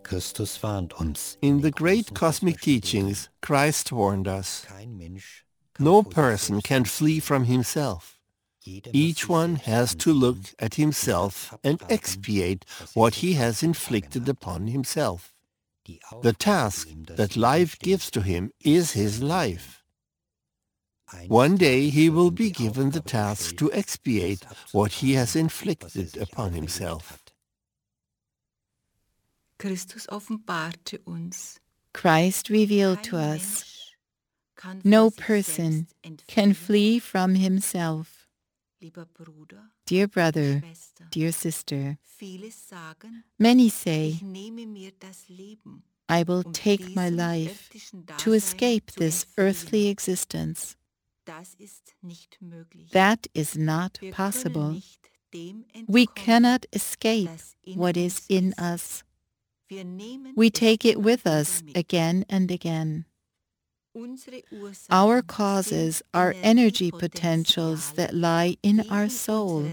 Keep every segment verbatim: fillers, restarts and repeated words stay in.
Christus warnt uns. In the great cosmic teachings, Christ warned us, no person can flee from himself. Each one has to look at himself and expiate what he has inflicted upon himself. The task that life gives to him is his life. One day he will be given the task to expiate what he has inflicted upon himself. Christus offenbarte uns. Christ revealed to us, no person can flee from himself. Dear brother, dear sister, many say, I will take my life to escape this earthly existence. That is not possible. We cannot escape what is in us. We take it with us again and again. Our causes are energy potentials that lie in our soul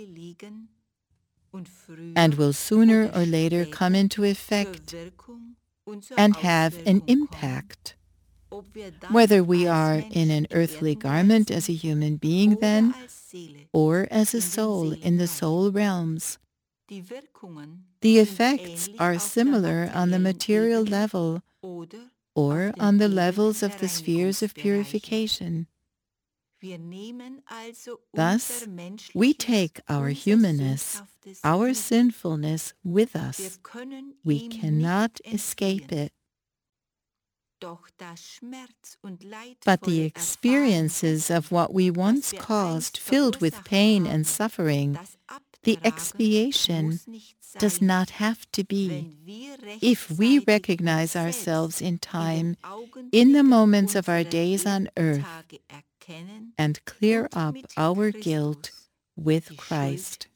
and will sooner or later come into effect and have an impact. Whether we are in an earthly garment as a human being then, or as a soul in the soul realms, the effects are similar on the material level or on the levels of the spheres of purification. Thus, we take our humanness, our sinfulness with us. We cannot escape it. But the experiences of what we once caused, filled with pain and suffering, the expiation does not have to be. If we recognize ourselves in time, in the moments of our days on earth, and clear up our guilt with Christ.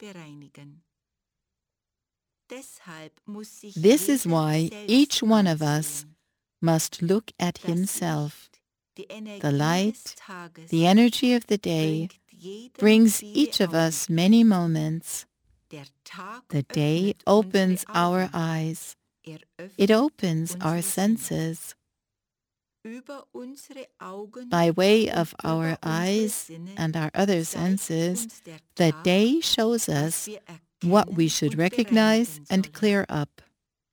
This is why each one of us must look at himself. The light, the energy of the day, brings each of us many moments. The day opens our eyes. It opens our senses. By way of our eyes and our other senses, the day shows us what we should recognize and clear up.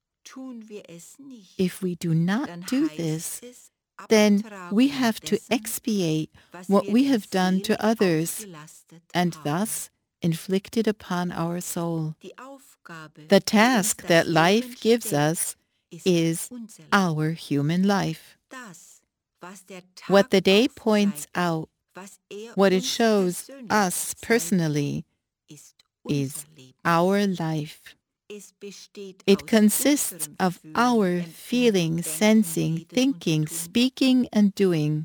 If we do not do this, then we have to expiate what we have done to others and thus inflicted upon our soul. The task that life gives us is our human life. What the day points out, what it shows us personally, is our life. It consists of our feeling, sensing, thinking, speaking, and doing.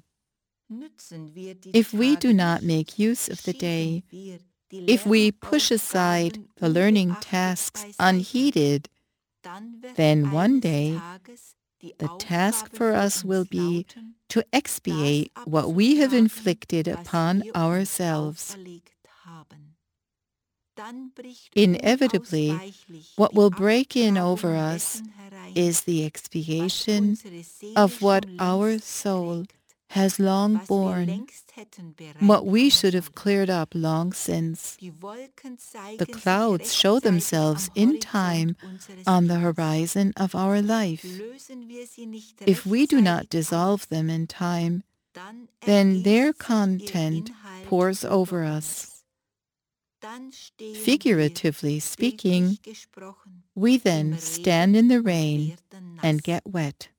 If we do not make use of the day, if we push aside the learning tasks unheeded, then one day the task for us will be to expiate what we have inflicted upon ourselves. Inevitably, what will break in over us is the expiation of what our soul has long borne, what we should have cleared up long since. The clouds show themselves in time on the horizon of our life. If we do not dissolve them in time, then their content pours over us. Figuratively speaking, we then stand in the rain and get wet.